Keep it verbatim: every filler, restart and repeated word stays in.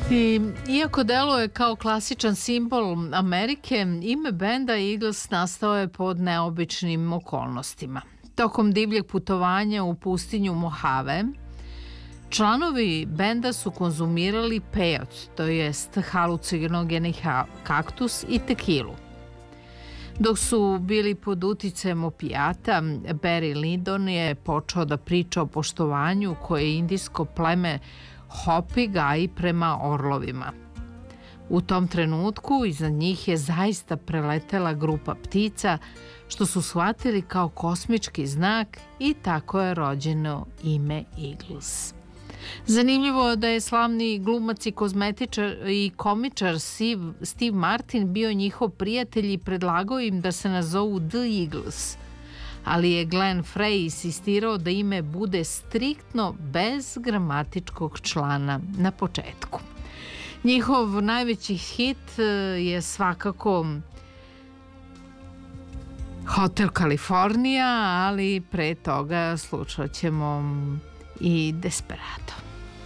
I, iako deluje kao klasičan simbol Amerike, ime benda Eagles nastao je pod neobičnim okolnostima. Tokom divljeg putovanja u pustinju Mojave, članovi benda su konzumirali pejot, to jest halucinogeni kaktus i tekilu. Dok su bili pod uticajem opijata, Barry Lyndon je počeo da priča o poštovanju koje indijsko pleme Hopi gaji prema orlovima. U tom trenutku iza njih je zaista preletela grupa ptica, što su shvatili kao kosmički znak i tako je rođeno ime Eagles. Zanimljivo je da je slavni glumac i kozmetičar i komičar Steve Martin bio njihov prijatelj i predlagao im da se nazovu The Eagles, ali je Glenn Frey insistirao da ime bude striktno bez gramatičkog člana na početku. Njihov najveći hit je svakako Hotel California, ali pre toga slušat ćemo i Desperado.